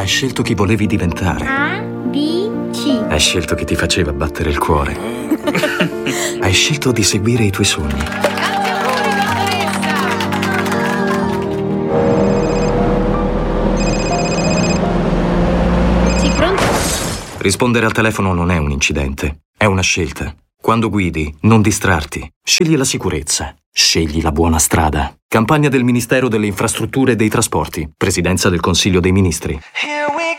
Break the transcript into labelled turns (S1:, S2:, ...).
S1: Hai scelto chi volevi diventare.
S2: A, B, C.
S1: Hai scelto chi ti faceva battere il cuore. Hai scelto di seguire i tuoi sogni.
S3: Tanti auguri, dottoressa!
S2: Sì, pronto?
S1: Rispondere al telefono non è un incidente, è una scelta. Quando guidi, non distrarti. Scegli la sicurezza. Scegli la buona strada. Campagna del Ministero delle Infrastrutture e dei Trasporti. Presidenza del Consiglio dei Ministri.